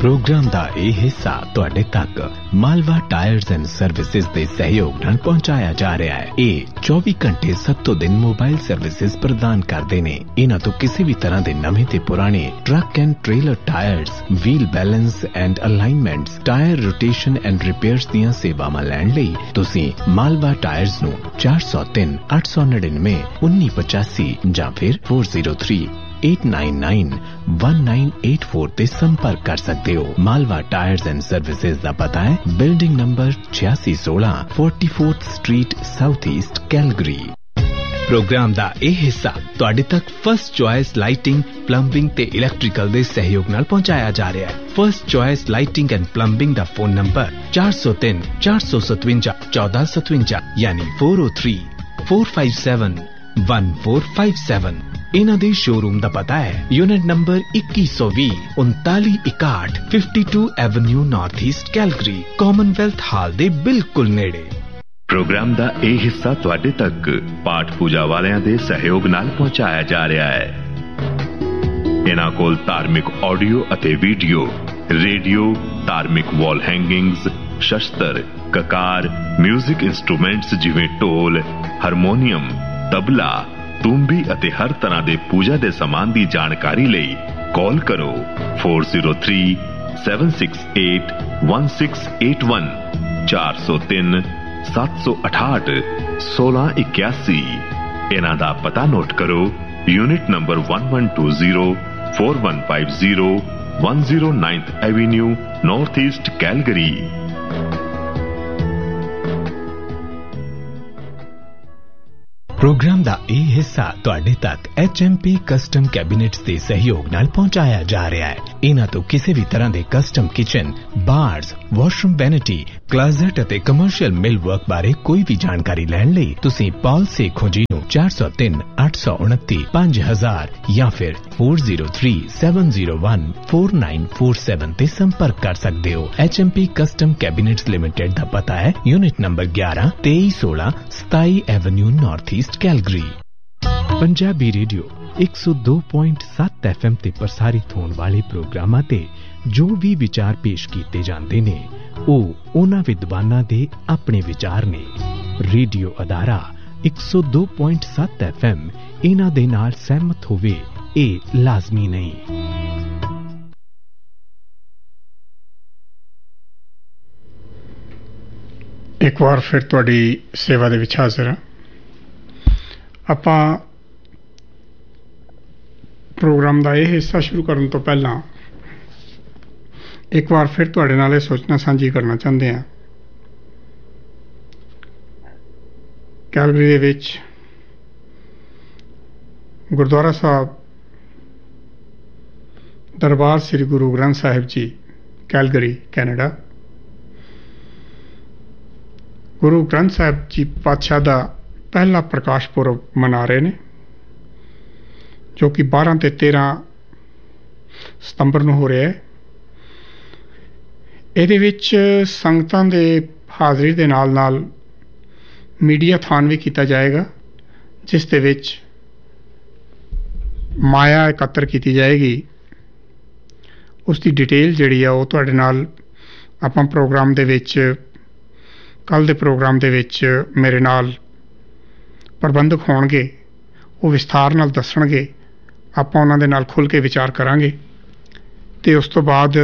Programme का यह हिस्सा तुहाडे तक मालवा टायर्स एंड सर्विसेज के सहयोग नाल पहुंचाया जा रहा है। ये 24 घंटे 7 दिन मोबाइल सर्विसेज प्रदान करते हैं। इन्हां तो किसी भी तरह के नवे ते पुराने truck and trailer tyres, wheel balance and alignments, tyre rotation and repairs दीयां सेवावां लैण लई तुसीं मालवा टायर्स नूं 403 899 1985 जां फिर 403 899-1984 ते संपर्क कर सकते हो। मालवा टायर्स एंड सर्विसेज का पता है building number 8616 44th street south east Calgary. Programme का यह हिस्सा तुहाडे तक फर्स्ट चॉइस लाइटिंग, प्लंबिंग ते इलैक्ट्रिकल दे सहयोग नाल पहुंचाया जा रहा है। First choice lighting and plumbing का फोन नंबर 403 457 1457 यानी 403 457 1457। इन्हां दे शोरूम दा पता है unit number 2120 3961 52 Avenue north east Calgary, Commonwealth हाल दे बिल्कुल नेड़े। प्रोग्राम दा यह हिस्सा तुहाडे तक पाठ पूजा वालियां दे सहयोग नाल पहुंचाया जा रहा है। इन्हां कोल धार्मिक ऑडियो अते वीडियो, रेडियो, धार्मिक वॉल हैंगिंग्स, शस्त्र, ककार, म्यूजिक इंस्ट्रूमेंट्स जिवें ढोल, हारमोनीयम, तबला, तूंबी अते हर तरह दे पूजा दे सामान दी जानकारी लई कॉल करो 403 768 1681 403 768 1681। इन्हां दा पता नोट करो unit number 1120 4150 109th Avenue north east Calgary. Programme का यह हिस्सा तुहाडे तक HMP कस्टम कैबिनेट्स के सहयोग नाल पहुंचाया जा रहा है। इन्हां तो किसी भी तरह के custom kitchen, bars, washroom vanity, closet अते कमर्शियल मिल वर्क बारे कोई भी जानकारी लैण लई तुसीं पॉल सेखों जी नूं 403 829 5000 या फिर 403 701 4947 ते संपर्क कर सकते हो। HMP कस्टम कैबिनेट्स लिमिटेड का पता है unit number 11 2316 27 Avenue north east Calgary. Punjabi radio 102.7 FM ते प्रसारित होने वाले प्रोग्रामां ते जो भी विचार पेश किए जाते ने ਉਹ ਉਹਨਾਂ ਵਿਦਵਾਨਾਂ ਦੇ ਆਪਣੇ ਵਿਚਾਰ ਨੇ। ਰੇਡੀਓ ਅਦਾਰਾ 102.7 FM ਇਹਨਾਂ ਦੇ ਨਾਲ ਸਹਿਮਤ ਹੋਵੇ ਇਹ ਲਾਜ਼ਮੀ ਨਹੀਂ। ਇੱਕ ਵਾਰ ਫਿਰ ਤੁਹਾਡੀ ਸੇਵਾ ਦੇ ਵਿੱਚ ਹਾਜ਼ਰ ਹਾਂ। ਆਪਾਂ ਪ੍ਰੋਗਰਾਮ ਦਾ ਇਹ ਹਿੱਸਾ ਸ਼ੁਰੂ ਕਰਨ ਤੋਂ ਪਹਿਲਾਂ ਇੱਕ ਵਾਰ ਫਿਰ ਤੁਹਾਡੇ ਨਾਲ ਇਹ ਸੋਚਣਾ ਸਾਂਝੀ ਕਰਨਾ ਚਾਹੁੰਦੇ ਹਾਂ। ਕੈਲਗਰੀ ਦੇ ਵਿੱਚ ਗੁਰਦੁਆਰਾ ਸਾਹਿਬ ਦਰਬਾਰ ਸ੍ਰੀ ਗੁਰੂ ਗ੍ਰੰਥ ਸਾਹਿਬ ਜੀ ਕੈਲਗਰੀ ਕੈਨੇਡਾ ਗੁਰੂ ਗ੍ਰੰਥ ਸਾਹਿਬ ਜੀ ਪਾਤਸ਼ਾਹ ਦਾ ਪਹਿਲਾ ਪ੍ਰਕਾਸ਼ ਪੁਰਬ ਮਨਾ ਰਹੇ ਨੇ, ਜੋ ਕਿ 12 ਤੇ 13 ਸਤੰਬਰ ਨੂੰ ਹੋ ਰਿਹਾ ਹੈ। ਇਹਦੇ ਵਿੱਚ ਸੰਗਤਾਂ ਦੇ ਹਾਜ਼ਰੀ ਦੇ ਨਾਲ ਨਾਲ ਮੀਡੀਆ ਥਾਨ ਵੀ ਕੀਤਾ ਜਾਏਗਾ, ਜਿਸ ਦੇ ਵਿੱਚ ਮਾਇਆ ਇਕੱਤਰ ਕੀਤੀ ਜਾਏਗੀ। ਉਸ ਦੀ ਡਿਟੇਲ ਜਿਹੜੀ ਆ ਉਹ ਤੁਹਾਡੇ ਨਾਲ ਆਪਾਂ ਪ੍ਰੋਗਰਾਮ ਦੇ ਵਿੱਚ ਕੱਲ੍ਹ ਦੇ ਪ੍ਰੋਗਰਾਮ ਦੇ ਵਿੱਚ ਮੇਰੇ ਨਾਲ ਪ੍ਰਬੰਧਕ ਹੋਣਗੇ, ਉਹ ਵਿਸਥਾਰ ਨਾਲ ਦੱਸਣਗੇ। ਆਪਾਂ ਉਹਨਾਂ ਦੇ ਨਾਲ ਖੁੱਲ੍ਹ ਕੇ ਵਿਚਾਰ ਕਰਾਂਗੇ ਅਤੇ ਉਸ ਤੋਂ ਬਾਅਦ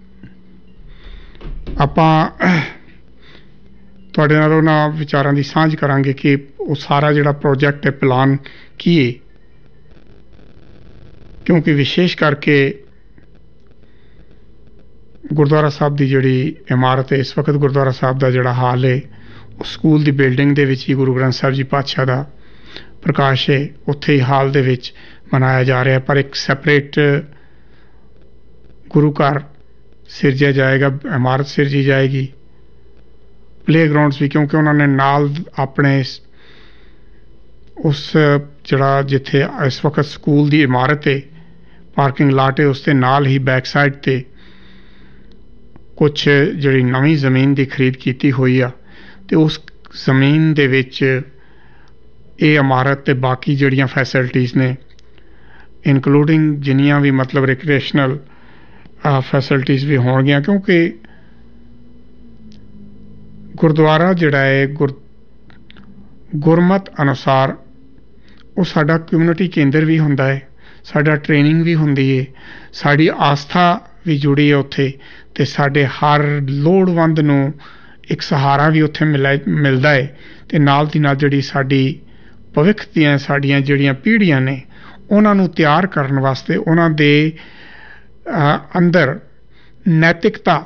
ਆਪਾਂ ਤੁਹਾਡੇ ਨਾਲ ਉਹਨਾਂ ਵਿਚਾਰਾਂ ਦੀ ਸਾਂਝ ਕਰਾਂਗੇ ਕਿ ਉਹ ਸਾਰਾ ਜਿਹੜਾ ਪ੍ਰੋਜੈਕਟ ਹੈ, ਪਲਾਨ ਕੀ ਹੈ। ਕਿਉਂਕਿ ਵਿਸ਼ੇਸ਼ ਕਰਕੇ ਗੁਰਦੁਆਰਾ ਸਾਹਿਬ ਦੀ ਜਿਹੜੀ ਇਮਾਰਤ ਹੈ, ਇਸ ਵਕਤ ਗੁਰਦੁਆਰਾ ਸਾਹਿਬ ਦਾ ਜਿਹੜਾ ਹਾਲ ਹੈ, ਉਹ ਸਕੂਲ ਦੀ ਬਿਲਡਿੰਗ ਦੇ ਵਿੱਚ ਹੀ ਗੁਰੂ ਗ੍ਰੰਥ ਸਾਹਿਬ ਜੀ ਪਾਤਸ਼ਾਹ ਦਾ ਪ੍ਰਕਾਸ਼ ਹੈ, ਉੱਥੇ ਹੀ ਹਾਲ ਦੇ ਵਿੱਚ ਮਨਾਇਆ ਜਾ ਰਿਹਾ। ਪਰ ਇੱਕ ਸੈਪਰੇਟ ਗੁਰੂ ਘਰ ਸਿਰਜਿਆ ਜਾਏਗਾ, ਇਮਾਰਤ ਸਿਰਜੀ ਜਾਏਗੀ, ਪਲੇਗਰਾਊਂਡਸ ਵੀ, ਕਿਉਂਕਿ ਉਹਨਾਂ ਨੇ ਨਾਲ ਆਪਣੇ ਉਸ ਜਿਹੜਾ ਜਿੱਥੇ ਇਸ ਵਕਤ ਸਕੂਲ ਦੀ ਇਮਾਰਤ ਹੈ, ਪਾਰਕਿੰਗ ਲਾਟ ਹੈ, ਉਸ ਦੇ ਨਾਲ ਹੀ ਬੈਕ ਸਾਈਡ 'ਤੇ ਕੁਛ ਜਿਹੜੀ ਨਵੀਂ ਜ਼ਮੀਨ ਦੀ ਖਰੀਦ ਕੀਤੀ ਹੋਈ ਆ, ਅਤੇ ਉਸ ਜ਼ਮੀਨ ਦੇ ਵਿੱਚ ਇਹ ਇਮਾਰਤ ਅਤੇ ਬਾਕੀ ਜਿਹੜੀਆਂ ਫੈਸਿਲਿਟੀਜ਼ ਨੇ, ਇਨਕਲੂਡਿੰਗ ਜਿੰਨੀਆਂ ਵੀ ਮਤਲਬ ਰਿਕ੍ਰੀਏਸ਼ਨਲ ਫੈਸਿਲਿਟੀਜ਼ ਵੀ ਹੋਣਗੀਆਂ, ਕਿਉਂਕਿ ਗੁਰਦੁਆਰਾ ਜਿਹੜਾ ਹੈ ਗੁਰਮਤ ਅਨੁਸਾਰ ਉਹ ਸਾਡਾ ਕਮਿਊਨਿਟੀ ਕੇਂਦਰ ਵੀ ਹੁੰਦਾ ਹੈ, ਸਾਡਾ ਟ੍ਰੇਨਿੰਗ ਵੀ ਹੁੰਦੀ ਹੈ, ਸਾਡੀ ਆਸਥਾ ਵੀ ਜੁੜੀ ਹੈ ਉੱਥੇ, ਅਤੇ ਸਾਡੇ ਹਰ ਲੋੜਵੰਦ ਨੂੰ ਇੱਕ ਸਹਾਰਾ ਵੀ ਉੱਥੇ ਮਿਲਦਾ ਹੈ। ਅਤੇ ਨਾਲ ਦੀ ਨਾਲ ਜਿਹੜੀ ਸਾਡੀ ਭਵਿੱਖ ਦੀਆਂ ਸਾਡੀਆਂ ਜਿਹੜੀਆਂ ਪੀੜ੍ਹੀਆਂ ਨੇ ਉਹਨਾਂ ਨੂੰ ਤਿਆਰ ਕਰਨ ਵਾਸਤੇ ਉਹਨਾਂ ਦੇ ਅੰਦਰ ਨੈਤਿਕਤਾ,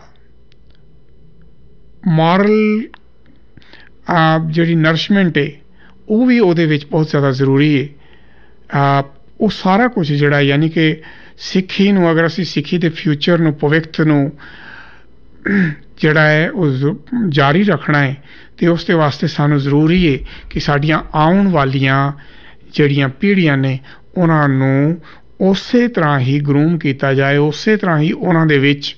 ਮੋਰਲ ਜਿਹੜੀ ਨਰਿਸ਼ਮੈਂਟ ਹੈ ਉਹ ਵੀ ਉਹਦੇ ਵਿੱਚ ਬਹੁਤ ਜ਼ਿਆਦਾ ਜ਼ਰੂਰੀ ਹੈ। ਉਹ ਸਾਰਾ ਕੁਝ ਜਿਹੜਾ ਯਾਨੀ ਕਿ ਸਿੱਖੀ ਨੂੰ, ਅਗਰ ਅਸੀਂ ਸਿੱਖੀ ਦੇ ਫਿਊਚਰ ਨੂੰ, ਭਵਿੱਖ ਨੂੰ ਜਿਹੜਾ ਹੈ ਉਹ ਜਾਰੀ ਰੱਖਣਾ ਹੈ, ਅਤੇ ਉਸ ਦੇ ਵਾਸਤੇ ਸਾਨੂੰ ਜ਼ਰੂਰੀ ਹੈ ਕਿ ਸਾਡੀਆਂ ਆਉਣ ਵਾਲੀਆਂ ਜਿਹੜੀਆਂ ਪੀੜ੍ਹੀਆਂ ਨੇ ਉਹਨਾਂ ਨੂੰ ਉਸੇ ਤਰ੍ਹਾਂ ਹੀ ਗਰੂਮ ਕੀਤਾ ਜਾਏ, ਉਸੇ ਤਰ੍ਹਾਂ ਹੀ ਉਹਨਾਂ ਦੇ ਵਿੱਚ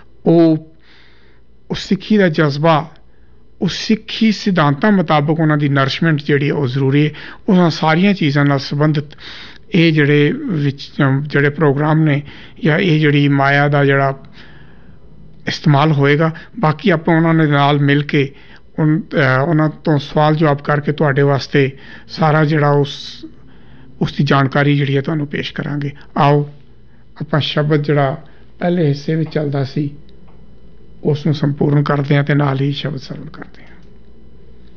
ਉਹ ਸਿੱਖੀ ਦਾ ਜਜ਼ਬਾ, ਉਹ ਸਿੱਖੀ ਸਿਧਾਂਤਾਂ ਮੁਤਾਬਕ ਉਹਨਾਂ ਦੀ ਨਰਿਸ਼ਮੈਂਟ ਜਿਹੜੀ ਉਹ ਜ਼ਰੂਰੀ ਹੈ। ਉਹਨਾਂ ਸਾਰੀਆਂ ਚੀਜ਼ਾਂ ਨਾਲ ਸੰਬੰਧਿਤ ਇਹ ਜਿਹੜੇ ਪ੍ਰੋਗਰਾਮ ਨੇ ਜਾਂ ਇਹ ਜਿਹੜੀ ਮਾਇਆ ਦਾ ਜਿਹੜਾ ਇਸਤੇਮਾਲ ਹੋਏਗਾ। ਬਾਕੀ ਆਪਾਂ ਉਹਨਾਂ ਦੇ ਨਾਲ ਮਿਲ ਕੇ ਉਹਨਾਂ ਤੋਂ ਸਵਾਲ ਜਵਾਬ ਕਰਕੇ ਤੁਹਾਡੇ ਵਾਸਤੇ ਸਾਰਾ ਜਿਹੜਾ ਉਸ ਦੀ ਜਾਣਕਾਰੀ ਜਿਹੜੀ ਹੈ ਤੁਹਾਨੂੰ ਪੇਸ਼ ਕਰਾਂਗੇ। ਆਓ ਆਪਾਂ ਸ਼ਬਦ ਜਿਹੜਾ ਪਹਿਲੇ ਹਿੱਸੇ ਵਿੱਚ ਚੱਲਦਾ ਸੀ ਉਸ ਨੂੰ ਸੰਪੂਰਨ ਕਰਦੇ ਹਾਂ ਅਤੇ ਨਾਲ ਹੀ ਸ਼ਬਦ ਸਰਵਣ ਕਰਦੇ ਹਾਂ।